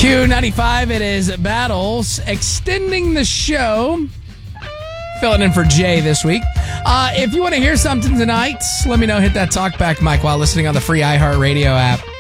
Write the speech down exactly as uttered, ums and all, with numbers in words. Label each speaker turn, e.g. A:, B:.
A: Q ninety-five, it is Battles, extending the show. Filling in for Jay this week. Uh, if you want to hear something tonight, let me know. Hit that talkback mic while listening on the free iHeartRadio app.